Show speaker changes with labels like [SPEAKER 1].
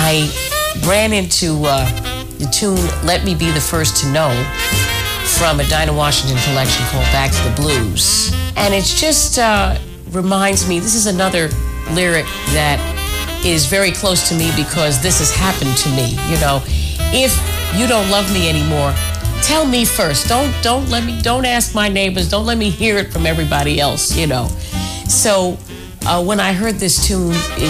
[SPEAKER 1] I ran into the tune Let Me Be the First to Know from a Dinah Washington collection called Back to the Blues. And it just reminds me, this is another lyric that is very close to me because this has happened to me. You know, if you don't love me anymore, tell me first. Don't ask my neighbors. Don't let me hear it from everybody else, you know. So when I heard this tune,